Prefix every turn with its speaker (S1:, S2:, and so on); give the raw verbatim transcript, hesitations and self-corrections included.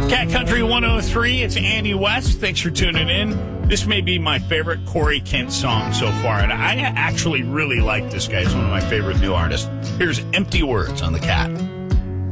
S1: Cat Country one oh three, it's Andy West. Thanks for tuning in. This may be my favorite Corey Kent song so far, and I actually really like this guy. He's one of my favorite new artists. Here's Empty Words on the Cat.